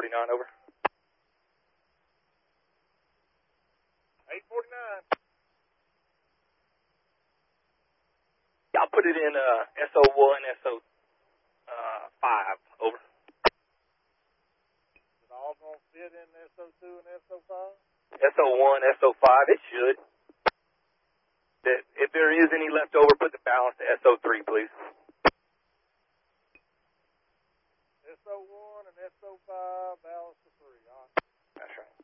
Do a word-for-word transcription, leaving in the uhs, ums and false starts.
forty-nine, over. eight forty-nine. Y'all put it in uh, S O one, S O five, over. Is it all going to fit in S O two and S O five? S O one, S O five, it should. If there is any left over, put the balance to S O three, please. S O one and S O five, balance to three. All right. That's right.